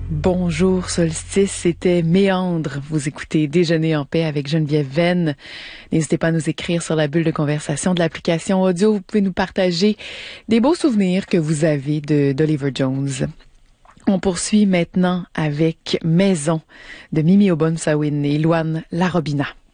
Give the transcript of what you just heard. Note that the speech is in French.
Bonjour Solstice, c'était Méandre. Vous écoutez Déjeuner en paix avec Geneviève Venn. N'hésitez pas à nous écrire sur la bulle de conversation de l'application audio. Vous pouvez nous partager des beaux souvenirs que vous avez d'Oliver Jones. On poursuit maintenant avec Maison de Mimi Oborn-Sawin et Louane Larobina.